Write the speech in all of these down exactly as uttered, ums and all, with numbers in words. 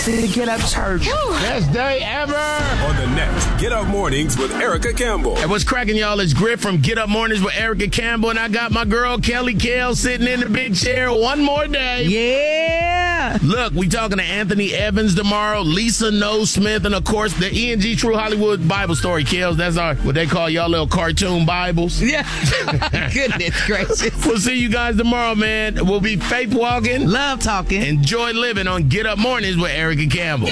The Get Up Church. Best day ever. On the next Get Up Mornings with Erica Campbell. And what's cracking, y'all? It's Griff from Get Up Mornings with Erica Campbell, and I got my girl Kelly Kell sitting in the big chair one more day. Yeah. Look, we talking to Anthony Evans tomorrow, Lisa Noe Smith, and of course the E and G True Hollywood Bible Story Kells. That's our what they call y'all little cartoon Bibles. Yeah. Goodness gracious. We'll see you guys tomorrow, man. We'll be faith walking, Love talking, enjoy living on Get Up Mornings with Erica Campbell.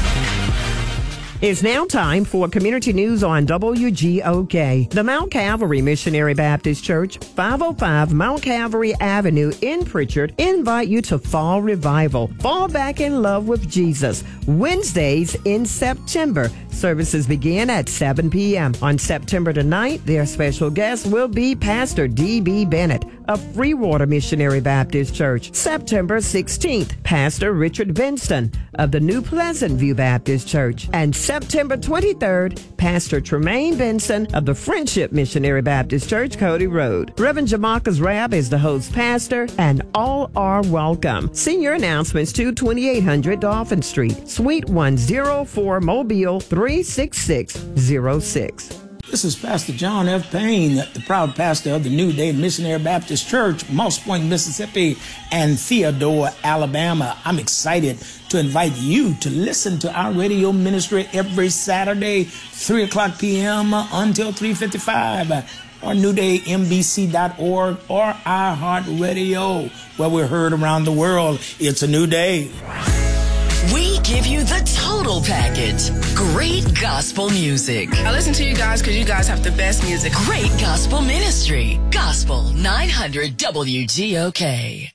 It's now time for community news on W G O K. The Mount Calvary Missionary Baptist Church, five oh five Mount Calvary Avenue in Pritchard, invite you to Fall Revival. Fall back in love with Jesus. Wednesdays in September. Services begin at seven p.m. On September the ninth, their special guest will be Pastor D B. Bennett of Freewater Missionary Baptist Church. September sixteenth, Pastor Richard Vinston of the New Pleasant View Baptist Church. And September twenty-third, Pastor Tremaine Benson of the Friendship Missionary Baptist Church, Cody Road. Reverend Jamarcus Rabb is the host pastor, and all are welcome. Senior announcements to twenty-eight hundred Dolphin Street, Suite one oh four, Mobile three six six zero six. This is Pastor John F. Payne, the proud pastor of the New Day Missionary Baptist Church, Moss Point, Mississippi, and Theodore, Alabama. I'm excited to invite you to listen to our radio ministry every Saturday, three o'clock p.m. until three fifty-five, or new day m b c dot org or iHeartRadio, where we're heard around the world. It's a new day. We give you the total package. Great gospel music. I listen to you guys because you guys have the best music. Great gospel ministry. Gospel nine hundred W G O K.